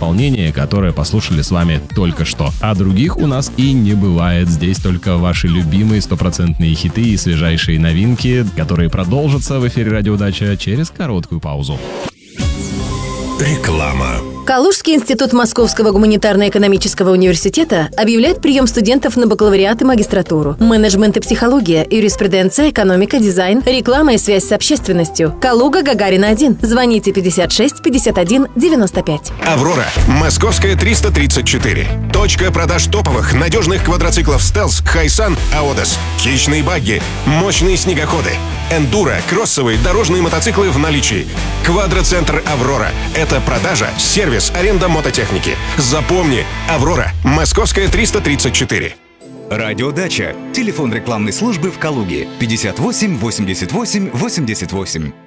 исполнение, которое послушали с вами только что. А других у нас и не бывает. Здесь только ваши любимые стопроцентные хиты и свежайшие новинки, которые продолжатся в эфире «Радио Дача» через короткую паузу. Реклама. Калужский институт Московского гуманитарно-экономического университета объявляет прием студентов на бакалавриат и магистратуру. Менеджмент и психология, юриспруденция, экономика, дизайн, реклама и связь с общественностью. Калуга, Гагарина 1. Звоните 56 51 95. «Аврора». Московская, 334. Точка продаж топовых, надежных квадроциклов «Стелс», «Хайсан», «Аодес». Хищные багги, мощные снегоходы, эндуро, кроссовые, дорожные мотоциклы в наличии. Квадроцентр «Аврора». Это продажа, сервис, аренда мототехники. Запомни, «Аврора». Московская, 334. Радио Дача. Телефон рекламной службы в Калуге 58 88 88.